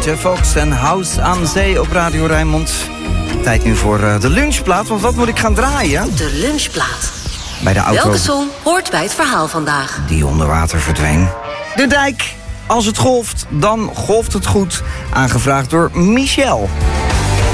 Jeff Fox en House aan Zee op Radio Rijnmond. Tijd nu voor de lunchplaat, want wat moet ik gaan draaien? De lunchplaat. Bij de auto. Welke song hoort bij het verhaal vandaag? Die onder water verdween. De dijk. Als het golft, dan golft het goed. Aangevraagd door Michel.